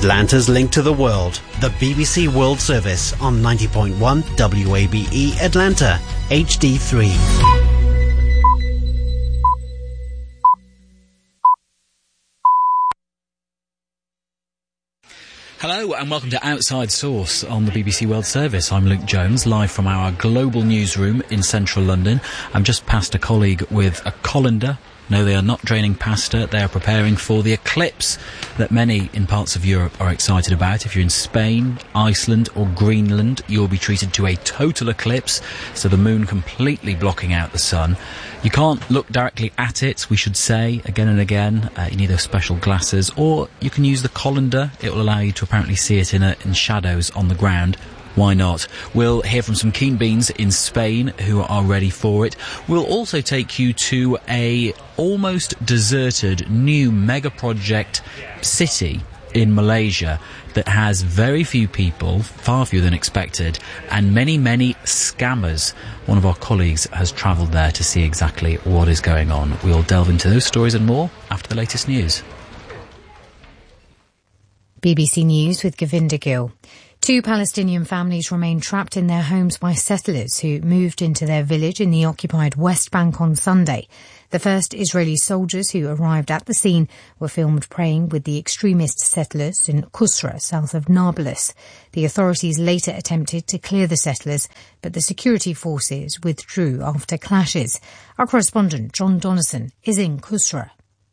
Atlanta's link to the world, the BBC World Service on 90.1 WABE Atlanta, HD3. Hello and welcome to Outside Source on the BBC World Service. I'm Luke Jones, live from our global newsroom in central London. I'm just past a colleague with a colander. No, they are not draining pasta. They are preparing for the eclipse that many in parts of Europe are excited about. If you're in Spain, Iceland or Greenland, you'll be treated to a total eclipse, so the moon completely blocking out the sun. You can't look directly at it, we should say, again and again. You need those special glasses, or you can use the colander. It will allow you to apparently see it in shadows on the ground. Why not? We'll hear from some keen beans in Spain who are ready for it. We'll also take you to a almost deserted new mega project city in Malaysia that has very few people, far fewer than expected, and many, many scammers. One of our colleagues has travelled there to see exactly what is going on. We'll delve into those stories and more after the latest news. BBC News with Govinda Gill. 2 Palestinian families remain trapped in their homes by settlers who moved into their village in the occupied West Bank on Sunday. The first Israeli soldiers who arrived at the scene were filmed praying with the extremist settlers in Qusra, south of Nablus. The authorities later attempted to clear the settlers, but the security forces withdrew after clashes. Our correspondent, John Donnison, is in Qusra.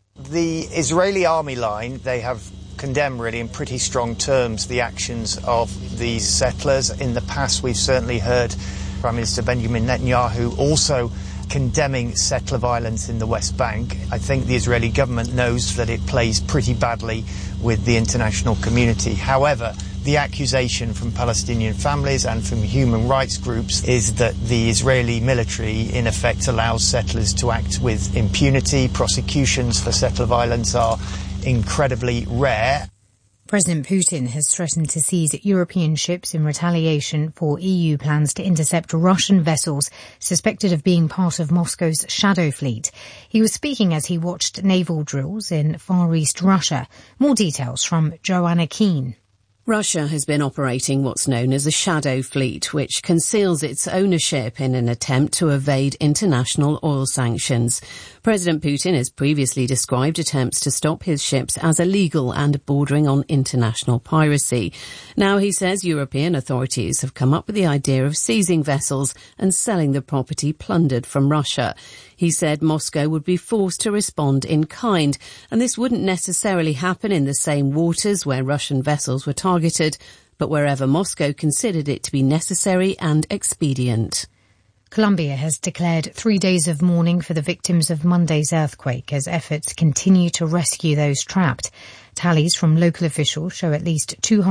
The Israeli army line, they have condemned really in pretty strong terms the actions of these settlers. In the past, we've certainly heard Prime Minister Benjamin Netanyahu also condemning settler violence in the West Bank. I think the Israeli government knows that it plays pretty badly with the international community. However, the accusation from Palestinian families and from human rights groups is that the Israeli military in effect allows settlers to act with impunity. Prosecutions for settler violence are incredibly rare. President Putin has threatened to seize European ships in retaliation for EU plans to intercept Russian vessels suspected of being part of Moscow's shadow fleet. He was speaking as he watched naval drills in Far East Russia. More details from Joanna Keane. Russia has been operating what's known as a shadow fleet, which conceals its ownership in an attempt to evade international oil sanctions. President Putin has previously described attempts to stop his ships as illegal and bordering on international piracy. Now he says European authorities have come up with the idea of seizing vessels and selling the property plundered from Russia. He said Moscow would be forced to respond in kind, and this wouldn't necessarily happen in the same waters where Russian vessels were targeted, but wherever Moscow considered it to be necessary and expedient. Colombia has declared 3 days of mourning for the victims of Monday's earthquake as efforts continue to rescue those trapped. Tallies from local officials show at least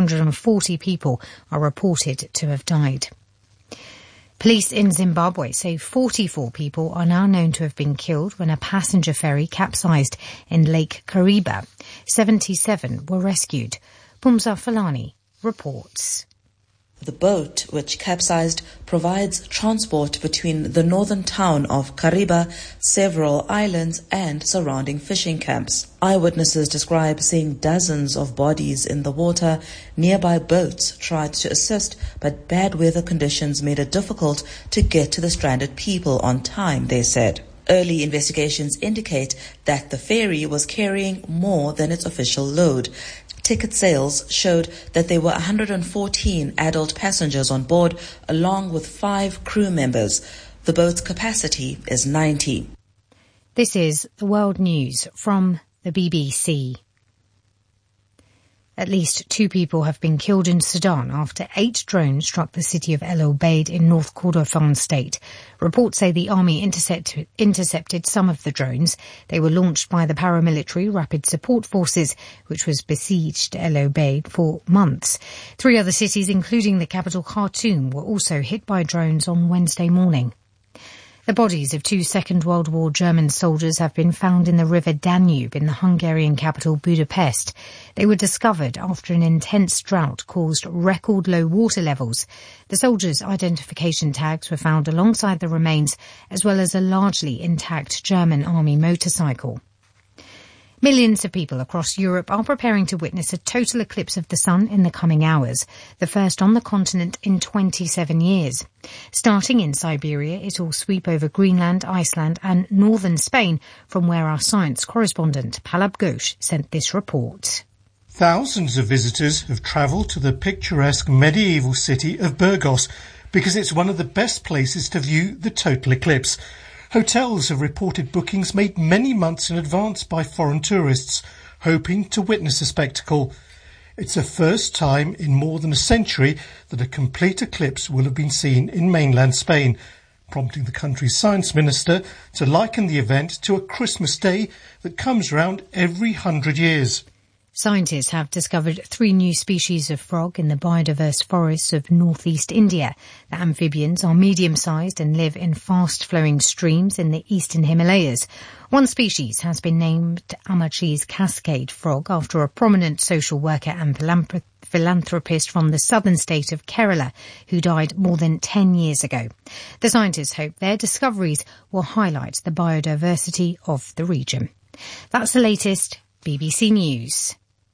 240 people are reported to have died. Police in Zimbabwe say 44 people are now known to have been killed when a passenger ferry capsized in Lake Kariba. 77 were rescued. Pumza Falani reports. The boat, which capsized, provides transport between the northern town of Kariba, several islands and surrounding fishing camps. Eyewitnesses describe seeing dozens of bodies in the water. Nearby boats tried to assist, but bad weather conditions made it difficult to get to the stranded people on time, they said. Early investigations indicate that the ferry was carrying more than its official load. Ticket sales showed that there were 114 adult passengers on board, along with 5 crew members. The boat's capacity is 90. This is the World News from the BBC. At least 2 people have been killed in Sudan after 8 drones struck the city of El Obeid in North Kordofan state. Reports say the army intercepted some of the drones. They were launched by the paramilitary Rapid Support Forces, which was besieged El Obeid for months. 3 other cities, including the capital Khartoum, were also hit by drones on Wednesday morning. The bodies of 2 Second World War German soldiers have been found in the River Danube in the Hungarian capital Budapest. They were discovered after an intense drought caused record low water levels. The soldiers' identification tags were found alongside the remains, as well as a largely intact German army motorcycle. Millions of people across Europe are preparing to witness a total eclipse of the sun in the coming hours, the first on the continent in 27 years. Starting in Siberia, it will sweep over Greenland, Iceland and northern Spain, from where our science correspondent Palab Ghosh sent this report. Thousands of visitors have travelled to the picturesque medieval city of Burgos because it's one of the best places to view the total eclipse. Hotels have reported bookings made many months in advance by foreign tourists, hoping to witness the spectacle. It's the first time in more than a century that a complete eclipse will have been seen in mainland Spain, prompting the country's science minister to liken the event to a Christmas day that comes round every 100 years. Scientists have discovered 3 new species of frog in the biodiverse forests of northeast India. The amphibians are medium-sized and live in fast-flowing streams in the eastern Himalayas. One species has been named Amachi's cascade frog after a prominent social worker and philanthropist from the southern state of Kerala who died more than 10 years ago. The scientists hope their discoveries will highlight the biodiversity of the region. That's the latest. BBC News.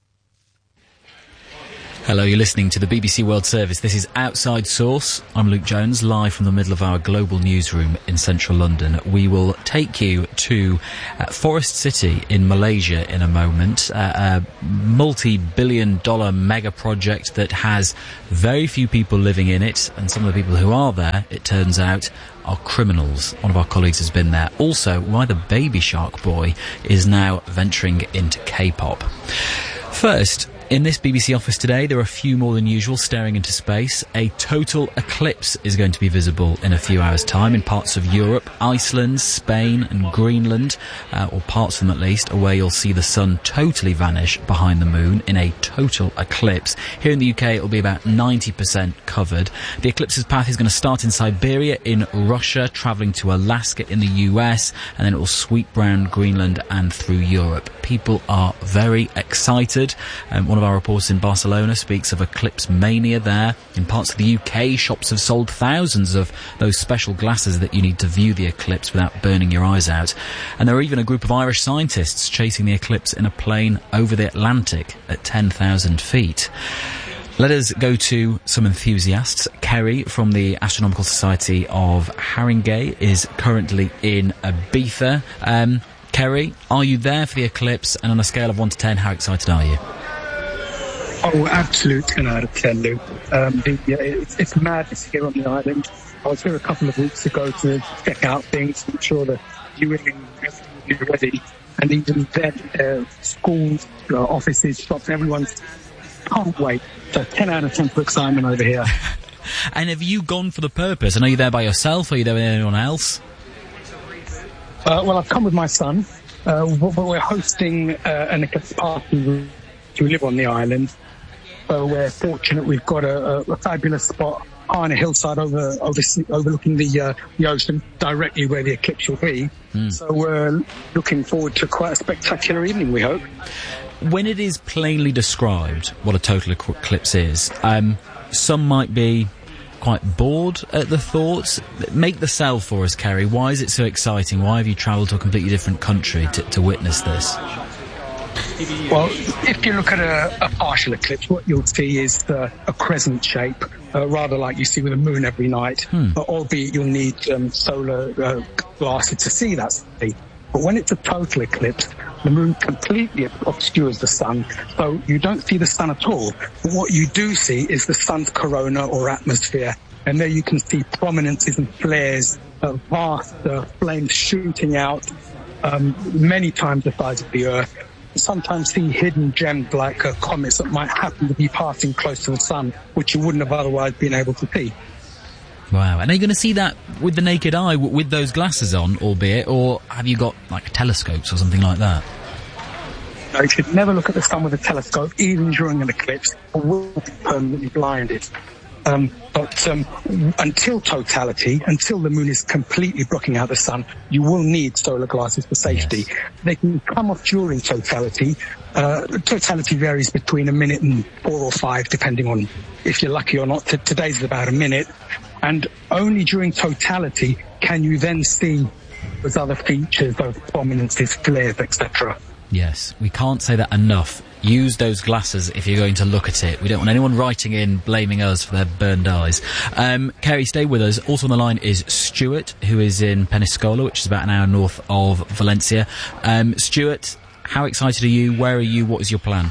Hello, you're listening to the BBC World Service. This is Outside Source. I'm Luke Jones, live from the middle of our global newsroom in central London. We will take you to Forest City in Malaysia in a moment, a multi-billion-dollar mega project that has very few people living in it, and some of the people who are there, it turns out, are criminals. One of our colleagues has been there. Also, why the Baby Shark Boy is now venturing into K-pop. First, in this BBC office today, there are a few more than usual staring into space. A total eclipse is going to be visible in a few hours' time in parts of Europe, Iceland, Spain and Greenland, or parts of them at least, where you'll see the sun totally vanish behind the moon in a total eclipse. Here in the UK, it'll be about 90% covered. The eclipse's path is going to start in Siberia in Russia, travelling to Alaska in the US, and then it will sweep round Greenland and through Europe. People are very excited. One of our reporters in Barcelona speaks of eclipse mania there. In parts of the UK, shops have sold thousands of those special glasses that you need to view the eclipse without burning your eyes out. And there are even a group of Irish scientists chasing the eclipse in a plane over the Atlantic at 10,000 feet. Let us go to some enthusiasts. Kerry from the Astronomical Society of Haringey is currently in Ibiza. Kerry, are you there for the eclipse? And on a scale of 1 to 10, how excited are you? Oh, absolute 10 out of 10, Luke. It's madness here on the island. I was here a couple of weeks ago to check out things, make sure that viewing is ready. And even then, schools, offices, shops, everyone's can't wait. So 10 out of 10 for excitement over here. And have you gone for the purpose? And are you there by yourself? Or are you there with anyone else? Well, I've come with my son. We're hosting an eclipse party to live on the island. So we're fortunate we've got a fabulous spot on a hillside overlooking the ocean, directly where the eclipse will be. So we're looking forward to quite a spectacular evening, we hope. When it is plainly described what a total eclipse is, some might be quite bored at the thought. Make the sell for us, Kerry. Why is it so exciting? Why have you travelled to a completely different country to witness this? Well, if you look at a partial eclipse, what you'll see is a crescent shape, rather like you see with the moon every night, albeit you'll need solar glasses to see that shape. But when it's a total eclipse, the moon completely obscures the sun, so you don't see the sun at all. But what you do see is the sun's corona or atmosphere, and there you can see prominences and flares, vast flames shooting out many times the size of the Earth. Sometimes see hidden gems like comets that might happen to be passing close to the sun, which you wouldn't have otherwise been able to see. Wow. And are you going to see that with the naked eye, with those glasses on, albeit, or have you got, like, telescopes or something like that? No, you should never look at the sun with a telescope, even during an eclipse, or will be permanently blinded. But until totality, until the moon is completely blocking out the sun, you will need solar glasses for safety. Yes. They can come off during totality. Totality varies between a minute and 4 or 5, depending on if you're lucky or not. Today's is about a minute. And only during totality can you then see those other features, those prominences, flares, etc. Yes, we can't say that enough. Use those glasses if you're going to look at it. We don't want anyone writing in blaming us for their burned eyes. Kerry, stay with us. Also on the line is Stuart, who is in Peñíscola, which is about an hour north of Valencia. Stuart, how excited are you? Where are you? What is your plan?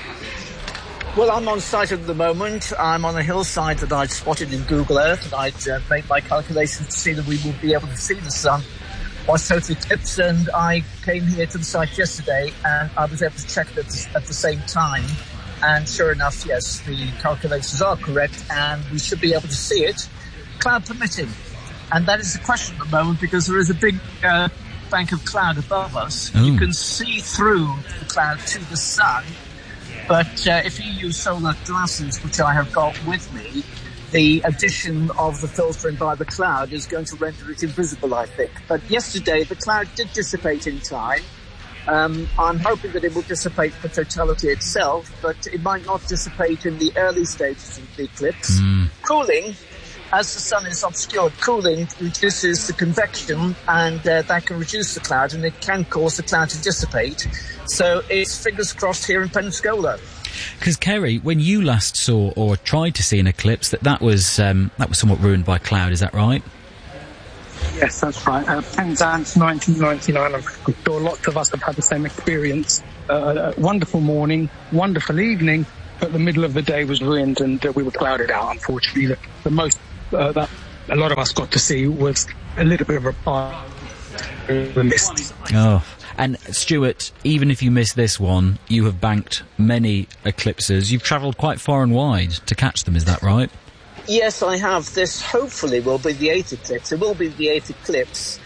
Well, I'm on site at the moment. I'm on a hillside that I'd spotted in Google Earth, and I'd made my calculations to see that we would be able to see the sun was totally eclipsed, and I came here to the site yesterday and I was able to check it at the same time, and sure enough, yes, the calculations are correct and we should be able to see it, cloud permitting. And that is the question at the moment, because there is a big bank of cloud above us. You can see through the cloud to the sun, but if you use solar glasses, which I have got with me, the addition of the filtering by the cloud is going to render it invisible, I think. But yesterday, the cloud did dissipate in time. I'm hoping that it will dissipate for totality itself, but it might not dissipate in the early stages of the eclipse. Cooling, as the sun is obscured, cooling reduces the convection, and that can reduce the cloud, and it can cause the cloud to dissipate. So it's fingers crossed here in Peñíscola. Because, Kerry, when you last saw or tried to see an eclipse, that was somewhat ruined by cloud, is that right? Yes, that's right. Penzance 1999, I'm sure lots of us have had the same experience. A wonderful morning, wonderful evening, but the middle of the day was ruined and we were clouded out, unfortunately. The most that a lot of us got to see was a little bit of a part of the mist. Oh. And Stuart, even if you miss this one, you have banked many eclipses. You've travelled quite far and wide to catch them, is that right? Yes, I have. This hopefully will be the 8th eclipse. It will be the 8th eclipse.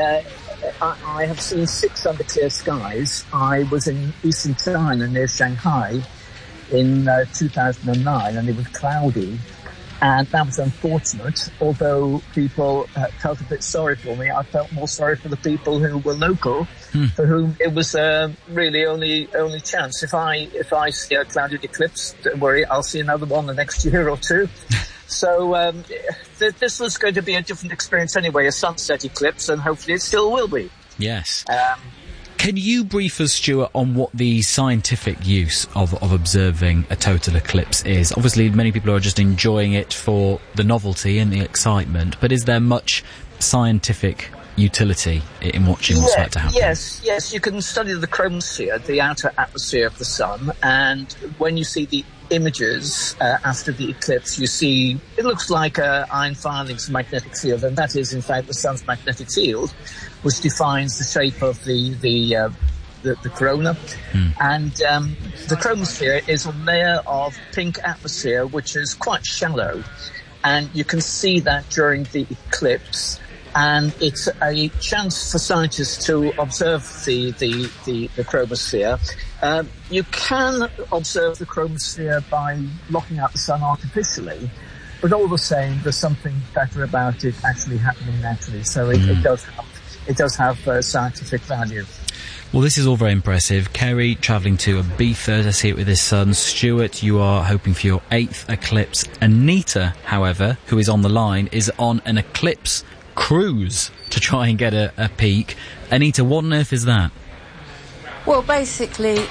I have seen 6 under clear skies. I was in eastern China near Shanghai in 2009, and it was cloudy. And that was unfortunate. Although people felt a bit sorry for me, I felt more sorry for the people who were local, for whom it was really only chance. If I see a clouded eclipse, don't worry, I'll see another one the next year or two. So this was going to be a different experience anyway, a sunset eclipse, and hopefully it still will be. Yes. Can you brief us, Stuart, on what the scientific use of observing a total eclipse is? Obviously, many people are just enjoying it for the novelty and the excitement, but is there much scientific utility in watching what's about to happen? Yes. You can study the chromosphere, the outer atmosphere of the sun, and when you see the images after the eclipse, you see it looks like iron filings magnetic field, and that is in fact the sun's magnetic field, which defines the shape of the corona. And the chromosphere is a layer of pink atmosphere which is quite shallow, and you can see that during the eclipse. And it's a chance for scientists to observe the chromosphere. You can observe the chromosphere by blocking out the sun artificially, but all the same, there's something better about it actually happening naturally. So it does have scientific value. Well, this is all very impressive. Kerry travelling to Ibiza to see it with his son. Stuart, you are hoping for your 8th eclipse. Anita, however, who is on the line, is on an eclipse cruise to try and get a peek. Anita, what on earth is that? Well, basically,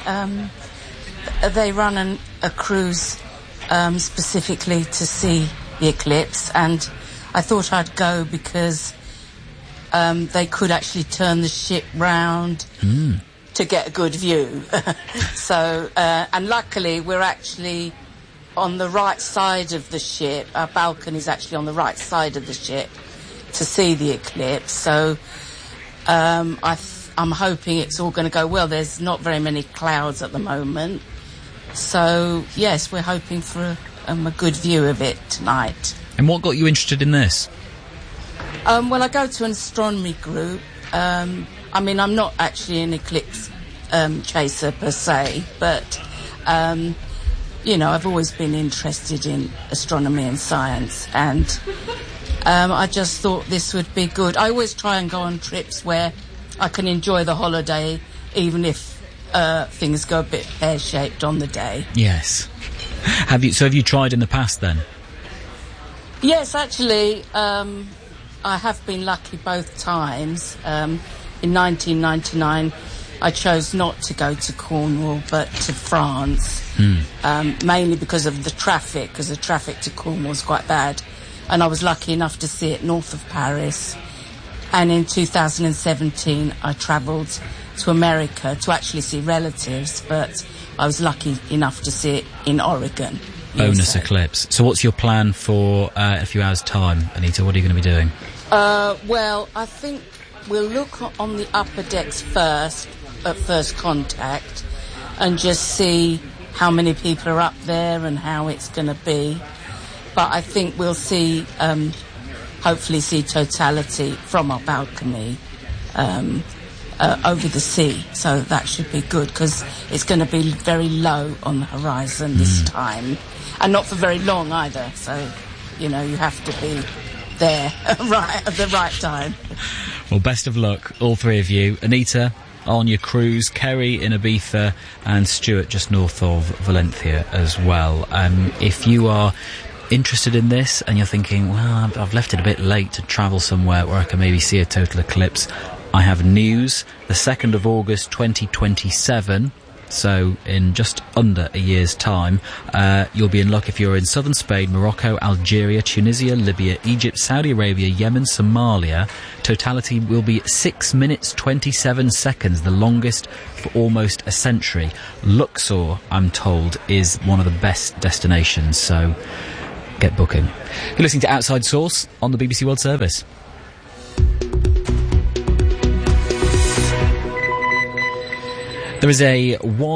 they run a cruise specifically to see the eclipse, and I thought I'd go because they could actually turn the ship round to get a good view. So, and luckily we're actually on the right side of the ship. Our balcony is actually on the right side of the ship to see the eclipse. So I'm hoping it's all going to go well. There's not very many clouds at the moment. So, yes, we're hoping for a good view of it tonight. And what got you interested in this? Well, I go to an astronomy group. I mean, I'm not actually an eclipse chaser per se, but, I've always been interested in astronomy and science, and I just thought this would be good. I always try and go on trips where I can enjoy the holiday, even if things go a bit pear-shaped on the day. Yes. Have you tried in the past then? Yes, actually, I have been lucky both times. In 1999, I chose not to go to Cornwall but to France, mainly because of the traffic, because the traffic to Cornwall is quite bad. And I was lucky enough to see it north of Paris. And in 2017, I travelled to America to actually see relatives, but I was lucky enough to see it in Oregon. Bonus eclipse. So what's your plan for a few hours' time, Anita? What are you going to be doing? Well, I think we'll look on the upper decks first, at first contact, and just see how many people are up there and how it's going to be. But I think we'll see, hopefully see totality from our balcony over the sea. So that should be good, because it's going to be very low on the horizon this time. And not for very long either. So, you have to be there right at the right time. Well, best of luck, all three of you. Anita, on your cruise, Kerry in Ibiza, and Stuart just north of Valencia as well. If you are interested in this and you're thinking, well, I've left it a bit late to travel somewhere where I can maybe see a total eclipse, I have news. The 2nd of August 2027, so in just under a year's time, you'll be in luck if you're in southern Spain, Morocco, Algeria, Tunisia, Libya, Egypt, Saudi Arabia, Yemen, Somalia. Totality will be 6 minutes 27 seconds, the longest for almost a century. Luxor, I'm told, is one of the best destinations, so get booking. You're listening to Outside Source on the BBC World Service. There is a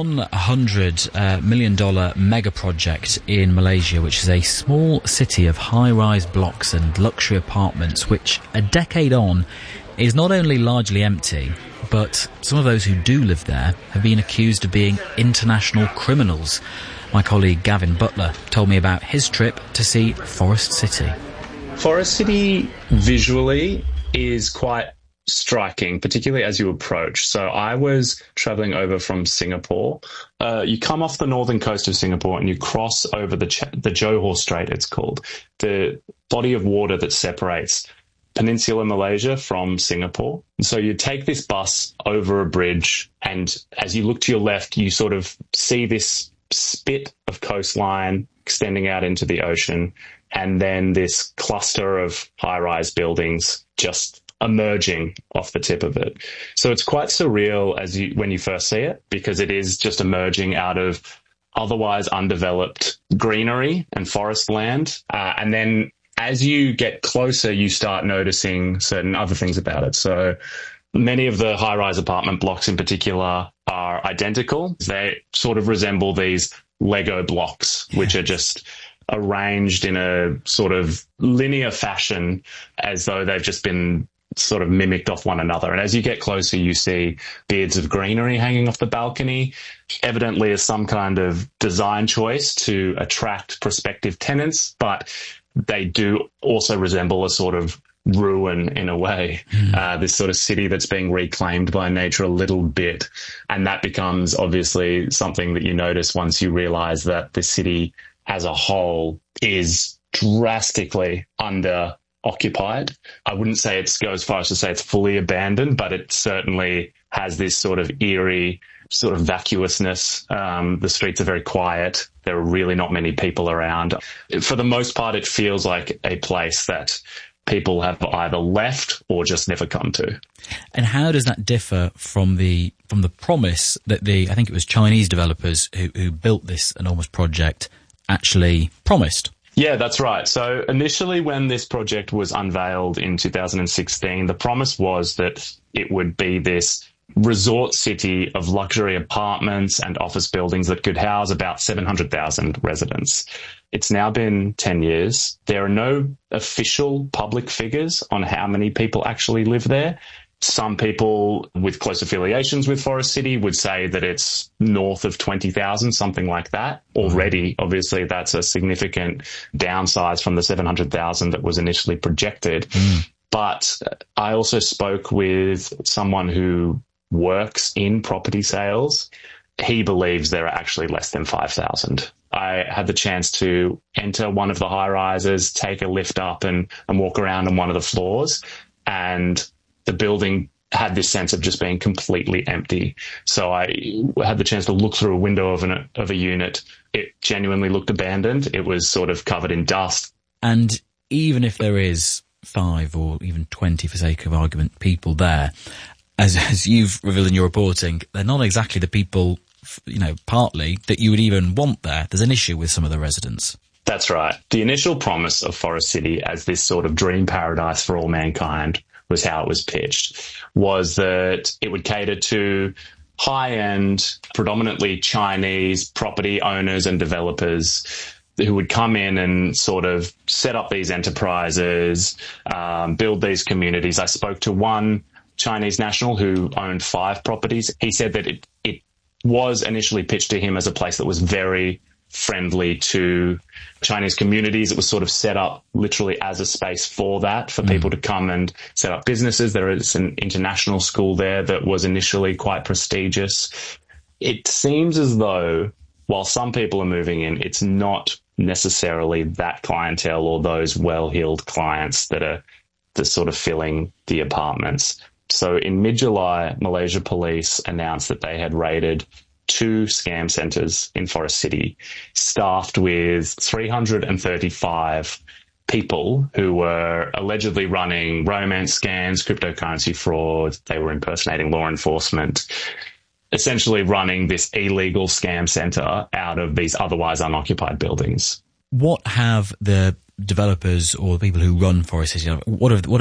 $100 million mega project in Malaysia, which is a small city of high-rise blocks and luxury apartments, which a decade on is not only largely empty, but some of those who do live there have been accused of being international criminals. My colleague Gavin Butler told me about his trip to see Forest City. Forest City visually is quite striking, particularly as you approach. So I was traveling over from Singapore. You come off the northern coast of Singapore and you cross over the Johor Strait, it's called, the body of water that separates Peninsular Malaysia from Singapore. And so you take this bus over a bridge, and as you look to your left, you sort of see this spit of coastline extending out into the ocean, and then this cluster of high-rise buildings just emerging off the tip of it. So it's quite surreal when you first see it, because it is just emerging out of otherwise undeveloped greenery and forest land. And then as you get closer, you start noticing certain other things about it. So many of the high-rise apartment blocks in particular are identical. They sort of resemble these Lego blocks, which are just arranged in a sort of linear fashion, as though they've just been sort of mimicked off one another. And as you get closer, you see beards of greenery hanging off the balcony, evidently as some kind of design choice to attract prospective tenants, but they do also resemble a sort of ruin in a way, this sort of city that's being reclaimed by nature a little bit. And that becomes obviously something that you notice once you realize that the city as a whole is drastically under occupied. I wouldn't say it goes as far as to say it's fully abandoned, but it certainly has this sort of eerie sort of vacuousness. The streets are very quiet. There are really not many people around. For the most part, it feels like a place that people have either left or just never come to. And how does that differ from the promise that I think it was Chinese developers who built this enormous project actually promised? Yeah, that's right. So initially when this project was unveiled in 2016, the promise was that it would be this resort city of luxury apartments and office buildings that could house about 700,000 residents. It's now been 10 years. There are no official public figures on how many people actually live there. Some people with close affiliations with Forest City would say that it's north of 20,000, something like that. Already, obviously, that's a significant downsize from the 700,000 that was initially projected. But I also spoke with someone who works in property sales. He believes there are actually less than 5,000. I had the chance to enter one of the high rises, take a lift up and walk around on one of the floors, and the building had this sense of just being completely empty. So I had the chance to look through a window of a unit. It genuinely looked abandoned. It was sort of covered in dust. And even if there is 5 or even 20, for sake of argument, people there, as you've revealed in your reporting, they're not exactly the people, partly, that you would even want there. There's an issue with some of the residents. That's right. The initial promise of Forest City as this sort of dream paradise for all mankind was how it was pitched, was that it would cater to high-end, predominantly Chinese property owners and developers who would come in and sort of set up these enterprises, build these communities. I spoke to one Chinese national who owned 5 properties. He said that it was initially pitched to him as a place that was very friendly to Chinese communities. It was sort of set up literally as a space for that, for people to come and set up businesses. There is an international school there that was initially quite prestigious. It seems as though while some people are moving in, it's not necessarily that clientele or those well-heeled clients that are sort of filling the apartments. So in mid-July, Malaysia Police announced that they had raided 2 scam centres in Forest City, staffed with 335 people who were allegedly running romance scams, cryptocurrency fraud. They were impersonating law enforcement, essentially running this illegal scam centre out of these otherwise unoccupied buildings. What have the developers or the people who run Forest City, what have